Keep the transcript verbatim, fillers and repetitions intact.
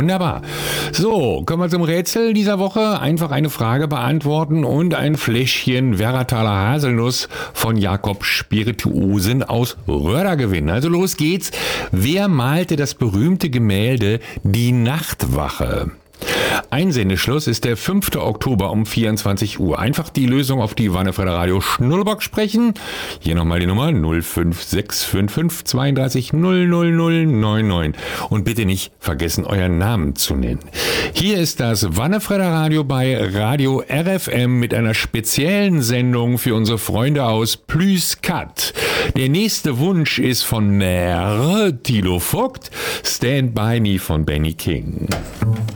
Wunderbar. So, kommen wir zum Rätsel dieser Woche. Einfach eine Frage beantworten und ein Fläschchen Werrataler Haselnuss von Jakob Spirituosen aus Röder gewinnen. Also los geht's. Wer malte das berühmte Gemälde Die Nachtwache? Einsendeschluss ist der fünfte Oktober um vierundzwanzig Uhr. Einfach die Lösung auf die Wannefreier Radio Schnurrbox sprechen. Hier nochmal die Nummer null fünf sechs fünf fünf zwei drei null null null neun neun. Und bitte nicht vergessen, euren Namen zu nennen. Hier ist das Wannefreier Radio bei Radio R F M mit einer speziellen Sendung für unsere Freunde aus Plüskat. Der nächste Wunsch ist von Mer Tilo Vogt, Stand By Me von Benny King.